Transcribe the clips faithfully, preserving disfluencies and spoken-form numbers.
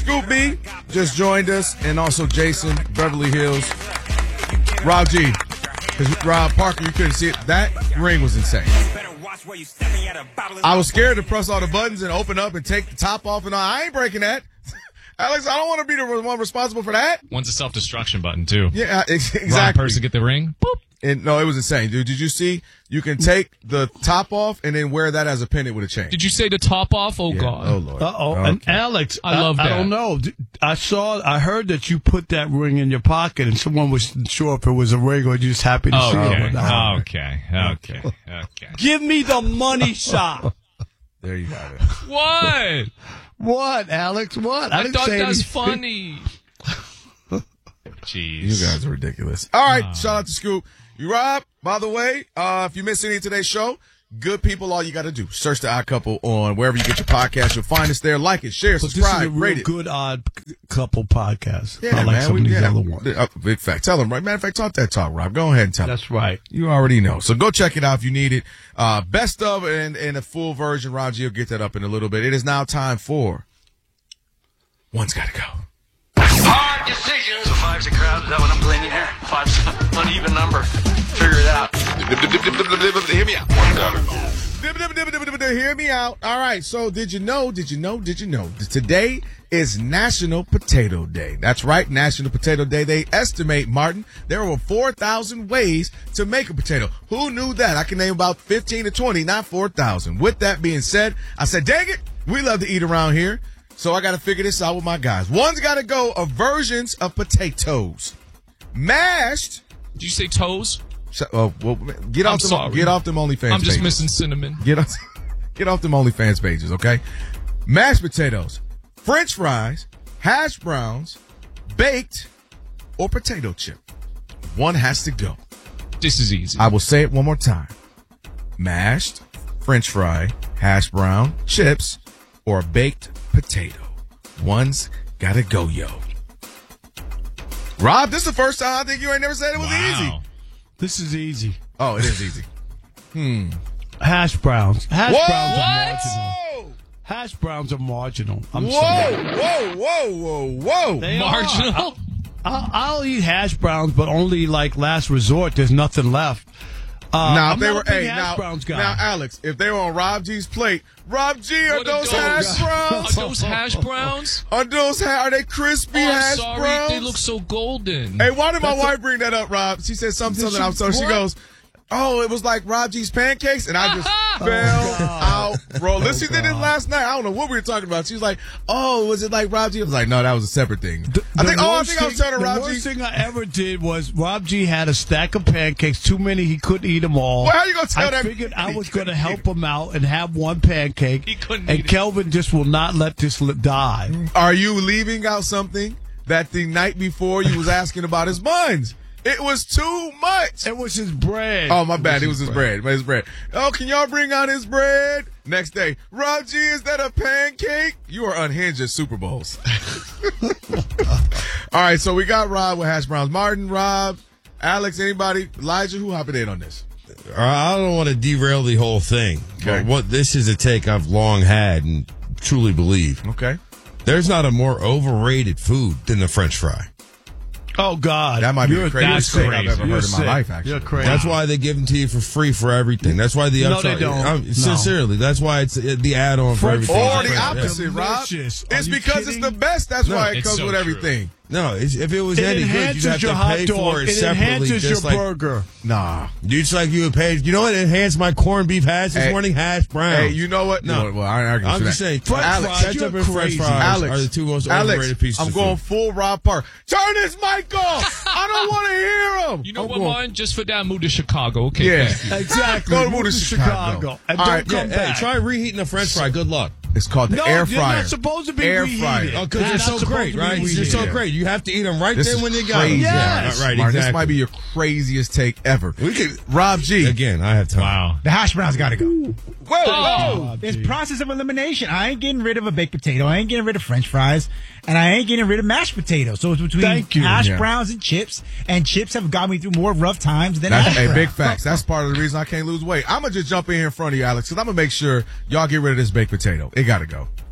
Scoop B just joined us, and also Jason, Beverly Hills. Rob G. Because Rob Parker, you couldn't see it. That ring was insane. I was scared to press all the buttons and open up and take the top off and all. I ain't breaking that. Alex, I don't want to be the one responsible for that. One's a self-destruction button, too. Yeah, exactly. Wrong person get the ring. Boop. And no, it was insane, dude. Did you see? You can take the top off and then wear that as a pendant with a chain. Did you say the top off? Oh, yeah. God. Oh, Lord. Uh-oh. Okay. And Alex, I love I, that. I don't know. I saw, I heard that you put that ring in your pocket and someone was sure if it was a ring or you just happy to see Okay. it. Okay. Okay. Okay. Give me the money shot. There you have it. What? What, Alex? What? I, didn't thought say that's anything. funny. Jeez. You guys are ridiculous. All right, shout out to Scoop. You Rob, by the way, uh, if you missed any of today's show, good people, all you got to do, search the Odd Couple on wherever you get your podcast. You'll find us there. Like it, share, But subscribe, this is a real rate it. good Odd Couple podcast. Yeah, I like man. some We, of these yeah, other ones. uh, big fact. Tell them, right? Matter of fact, talk that talk, Rob. Go ahead and tell them. That's right. You already know. So go check it out if you need it. Uh, best of and, and a full version. Raji will get that up in a little bit. It is now time for One's Gotta Go. Hard decisions. So five's a crowd. Is that what I'm playing in here? Five's an uneven number. Figure it out. Hear me out. One gotta go. Hear me out. All right. So did you know, did you know, did you know that today is National Potato Day? That's right. National Potato Day. They estimate, Martin, there are four thousand ways to make a potato. Who knew that? I can name about fifteen to twenty, not four thousand. With that being said, I said, dang it, we love to eat around here. So I got to figure this out with my guys. One's got to go of versions of potatoes. Mashed. Did you say toes? Oh, well, get off I'm them. sorry. Get off them OnlyFans. I'm just pages. missing cinnamon. Get off. Get off them OnlyFans pages, okay? Mashed potatoes, French fries, hash browns, baked, or potato chip. One has to go. This is easy. I will say it one more time: mashed, French fry, hash brown, chips, or baked potato. One's gotta go, yo. Rob, this is the first time I think you ain't never said it was wow. easy. This is easy. Oh, it is easy. Hmm. Hash browns. Hash Whoa! browns are What? marginal. Hash browns are marginal. I'm Whoa, sorry. whoa, whoa, whoa, whoa. They Marginal? are. I'll, I'll eat hash browns, but only like last resort. There's nothing left. Uh, Now, if I'm they not were, a big hey, hash now, browns guy. now, Alex, if they were on Rob G's plate, Rob G, are What are those those? hash browns? Are those hash browns? Are those ha- are they crispy Oh, I'm hash sorry. browns? They look so golden. Hey, why did my That's a- wife bring that up, Rob? She said something, Did something. she- I'm so she what? goes, oh, it was like Rob G's pancakes, and I just Oh, fell God. out, bro. Listen, she did it God. last night. I don't know what we were talking about. She was like, oh, was it like Rob G? I was like, no, that was a separate thing. The- I the think, oh, I worst think I was thing- telling The Rob worst G. thing I ever did was Rob G had a stack of pancakes, too many, he couldn't eat them all. Well, how you gonna tell I that? figured I He was going to couldn't help eat him out and have one pancake. He couldn't and eat it. Kelvin just will not let this li- die. Are you leaving out something that the night before you was asking about his buns? It was too much. It was his bread. Oh, my bad. It was his bread. His bread. Oh, can y'all bring out his bread? Next day, Rob G, is that a pancake? You are unhinged at Super Bowls. All right, so we got Rob with hash browns. Martin, Rob, Alex, anybody? Elijah, who hopping in on this? I don't want to derail the whole thing, Okay. but what this is a take I've long had and truly believe. Okay. There's not a more overrated food than the French fry. Oh, God. That might be You're- the craziest that's thing I've crazy. ever heard You're in my sick. life, actually. You're crazy. That's why they give them to you for free for everything. That's why the No, upside. they don't. I'm- No. Sincerely, that's why it's uh, the add-on for French everything. Or fries the are opposite, Rob. delicious. Are It's you because kidding? it's the best. That's No, why it it's comes so with true. everything. No, it's, if it was It any good, you'd enhances have your to hot pay dog. for it It separately. enhances Just your like, burger. Nah. Just like you would pay. You know what enhanced my corned beef hash this Hey. morning? Hash brown. Hey, you know what? No. Well, I ain't arguing I'm for just that. saying, French Alex, fries, ketchup you're and French crazy. fries Alex, are the two most Alex, overrated pieces I'm of going food. full Rob Park. Turn this mic off. I don't want to hear him. You know I'm what, going- Martin? Just for that, move to Chicago. Okay. Yeah. thank you. Exactly. Go to Move to Chicago. And All don't right, Yeah, come hey, back. try reheating a French fry. Good luck. It's called the No, air they're fryer. not supposed to be air reheated. fryer. Oh, because They're they're not so supposed great, to be right? They're reheated. so great. You have to eat them right This there is when you got crazy. them. Yes. Yeah, right, Martin, exactly. this might be your craziest take ever. We could Rob G. again. I have time. Wow. The hash browns got to go. Whoa, Oh. whoa. It's process of elimination. I ain't getting rid of a baked potato. I ain't getting rid of French fries, and I ain't getting rid of mashed potatoes. So it's between Thank you. hash Yeah. browns and chips, and chips have got me through more rough times than That's hash hey, browns. big facts. That's part of the reason I can't lose weight. I'm gonna just jump in here in front of you, Alex, because I'm gonna make sure y'all get rid of this baked potato. It gotta go.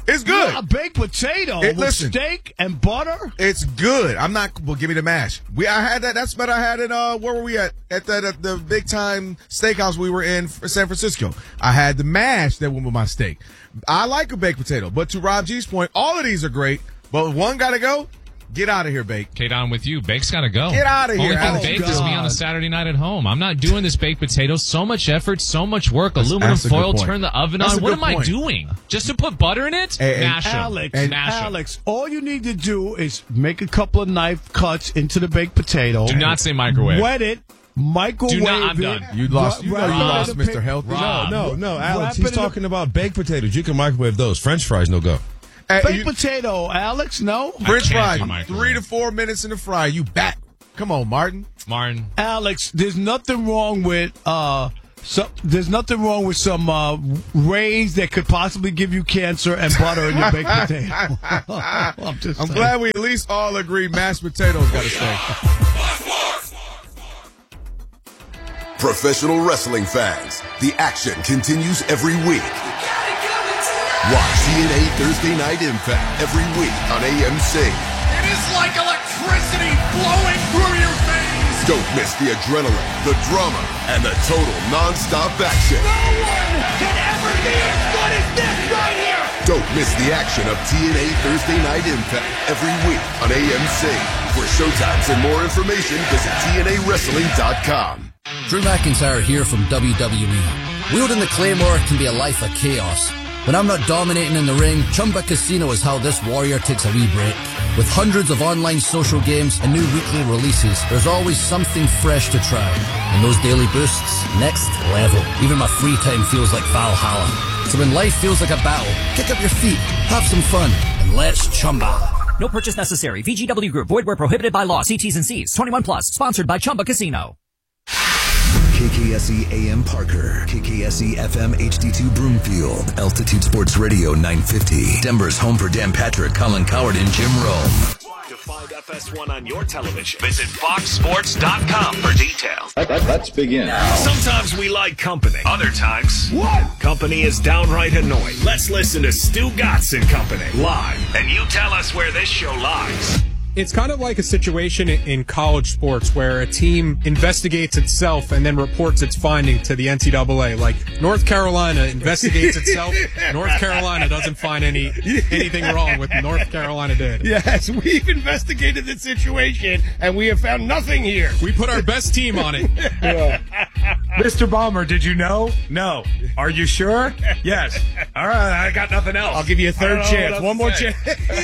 It's good. Yeah, a baked potato It- with listen. steak and butter. It's good. I'm not. Well, give me the mash. We. I had that. That's what I had at. Uh, where were we at? At the at the big time steakhouse we were in for San Francisco. I had the mash that went with my steak. I like a baked potato, but to Rob G's point, all of these are great. But one got to go. Get out of here, Bake. Kate, on with you. Bake's got to go. Get outta here, Only thing Alex. baked Oh, is me God. on a Saturday night at home. I'm not doing this baked potato. So much effort, so much work. Aluminum that's a good foil, point. turn the oven That's a on. What good am I point. doing? Just to put butter in it? Hey, hey, Mash 'em. Alex, And- Mash 'em. Alex, all you need to do is make a couple of knife cuts into the baked potato. Do not say microwave. Wet it, microwave Do not- I'm it. done. You lost. You know Wrap you it in lost, a Mister pa- Healthy. Rob. No, no, Alex. Wrap He's it in a- talking about baked potatoes. You can microwave those. French fries, no go. Hey, Baked you- potato, Alex, no? French I can't fries, do microwave. three to four minutes in the fry. You back. Come on, Martin. Martin. Alex, there's nothing wrong with uh so, there's nothing wrong with some uh, rays that could possibly give you cancer and butter in your baked potato. I'm just I'm saying. glad we at least all agree mashed potatoes got to stay. Professional wrestling fans, the action continues every week. Watch T N A Thursday Night Impact every week on A M C. It is like electricity flowing through your veins. Don't miss the adrenaline, the drama, and the total non-stop action. No one can ever be as good as this right here. Don't miss the action of T N A Thursday Night Impact every week on A M C. For showtimes and more information, visit T N A wrestling dot com. Drew McIntyre here from W W E. Wielding the Claymore can be a life of chaos. When I'm not dominating in the ring, Chumba Casino is how this warrior takes a wee break. With hundreds of online social games and new weekly releases, there's always something fresh to try. And those daily boosts, next level. Even my free time feels like Valhalla. So when life feels like a battle, kick up your feet, have some fun, and let's Chumba. No purchase necessary. V G W Group. Void where prohibited by law. See T's and C's. twenty-one plus. Sponsored by Chumba Casino. K K S E A M Parker, K K S E F M H D two Broomfield, Altitude Sports Radio nine fifty, Denver's home for Dan Patrick, Colin Coward, and Jim Rome. To find F S one on your television, visit fox sports dot com for details. Let, let, let's begin. Sometimes we like company. Other times, what? Company is downright annoying. Let's listen to Stu Gatz and Company live, and you tell us where this show lies. It's kind of like a situation in college sports where a team investigates itself and then reports its finding to the N C double A. Like North Carolina investigates itself. North Carolina doesn't find any anything wrong with North Carolina did. Yes, we've investigated the situation and we have found nothing here. We put our best team on it. Yeah. Mister Balmer, did you know? No. Are you sure? Yes. All right, I got nothing else. I'll give you a third chance. One more chance.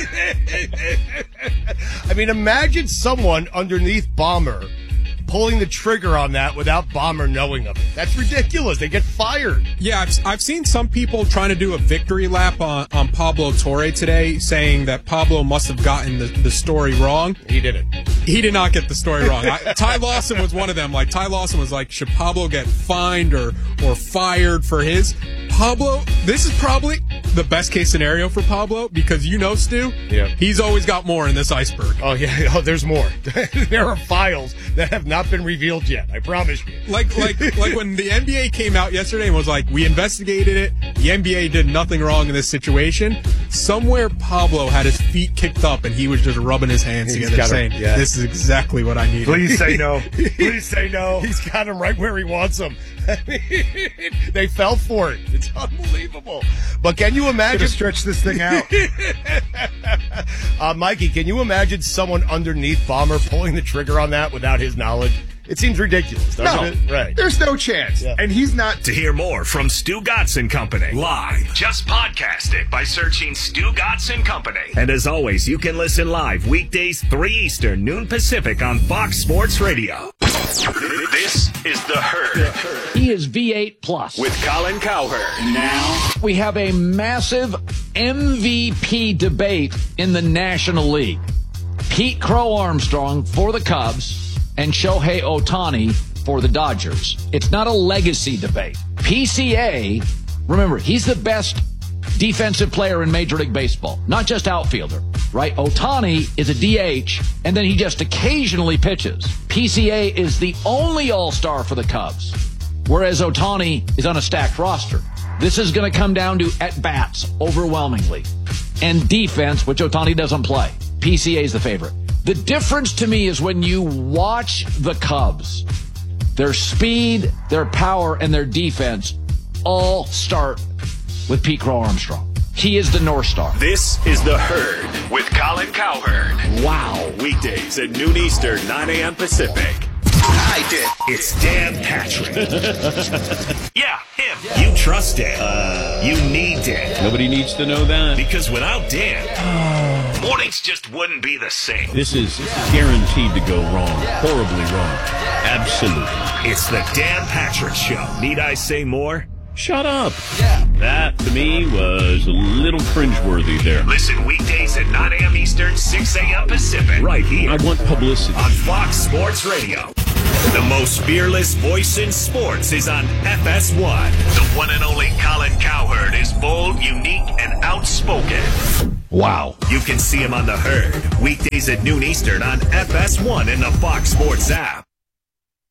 I mean, imagine someone underneath Balmer pulling the trigger on that without Balmer knowing of it. That's ridiculous. They get fired. Yeah, I've, I've seen some people trying to do a victory lap on, on Pablo Torre today, saying that Pablo must have gotten the, the story wrong. He didn't. He did not get the story wrong. I, Ty Lawson was one of them. Like, Ty Lawson was like, should Pablo get fined or, or fired for his? Pablo, this is probably the best case scenario for Pablo because you know, Stu, yeah. he's always got more in this iceberg. Oh, yeah. Oh, there's more. There are files that have not been revealed yet. I promise you. Like, like, like when the N B A came out yesterday and was like, we investigated it. The N B A did nothing wrong in this situation. Somewhere Pablo had his feet kicked up and he was just rubbing his hands He's together got saying, him, yeah. this is exactly what I need. Please say no. Please say no. He's got him right where he wants him. I mean, they fell for it. It's unbelievable. But can you imagine? Stretch this thing out. uh, Mikey, can you imagine someone underneath Balmer pulling the trigger on that without his knowledge? It seems ridiculous, doesn't No, it? Right. There's no chance. Yeah. And he's not. To hear more from Stu Gatz and Company live, just podcast it by searching Stu Gatz and Company. And as always, you can listen live weekdays three Eastern, noon Pacific on Fox Sports Radio. This is The Herd. He is V eight plus. With Colin Cowherd. Now we have a massive M V P debate in the National League. Pete Crow Armstrong for the Cubs and Shohei Ohtani for the Dodgers. It's not a legacy debate. P C A, remember, he's the best defensive player in Major League Baseball, not just outfielder, right? Ohtani is a D H, and then he just occasionally pitches. P C A is the only all-star for the Cubs, whereas Ohtani is on a stacked roster. This is going to come down to at-bats overwhelmingly. and defense, which Ohtani doesn't play. P C A is the favorite. The difference to me is when you watch the Cubs, their speed, their power, and their defense all start with Pete Crow Armstrong. He is the North Star. This is The Herd with Colin Cowherd. Wow. Weekdays at noon Eastern, nine a.m. Pacific. I did. It's Dan Patrick. Yeah, him. Yeah. You trust Dan. Uh, you need Dan. Nobody needs to know that. Because without Dan, oh. mornings just wouldn't be the same. This is guaranteed to go wrong. Horribly wrong. Absolutely. It's the Dan Patrick Show. Need I say more? Shut up. Yeah. That, to me, was a little cringeworthy there. Listen weekdays at nine a.m. Eastern, six a.m. Pacific. Right here. I want publicity. On Fox Sports Radio. The most fearless voice in sports is on F S one. The one and only Colin Cowherd is bold, unique, and outspoken. Wow. You can see him on The Herd. Weekdays at noon Eastern on F S one in the Fox Sports app.